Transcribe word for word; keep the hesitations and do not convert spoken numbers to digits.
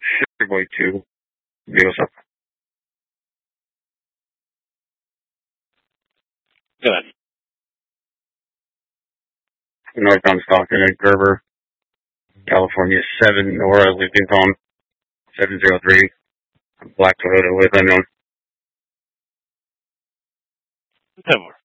Boy two. What's up? Good. Northbound Stockton at Gerber, California seven, Nora Lincoln Home, seven zero three. Black Toyota with unknown. ten more.